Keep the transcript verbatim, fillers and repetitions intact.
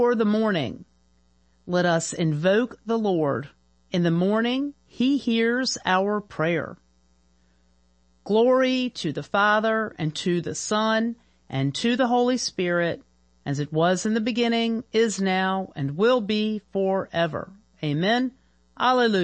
For the morning, let us invoke the Lord. In the morning, he hears our prayer. Glory to the Father, and to the Son, and to the Holy Spirit, as it was in the beginning, is now, and will be forever. Amen. Alleluia.